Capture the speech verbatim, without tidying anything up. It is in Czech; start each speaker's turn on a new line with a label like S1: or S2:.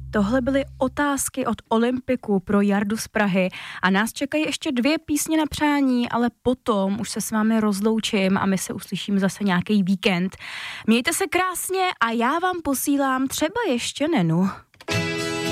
S1: Tohle byly otázky od Olympiku pro Jardu z Prahy a nás čekají ještě dvě písně na přání, ale potom už se s vámi rozloučím a my se uslyšíme zase nějaký víkend. Mějte se krásně a já vám posílám třeba ještě Nenu.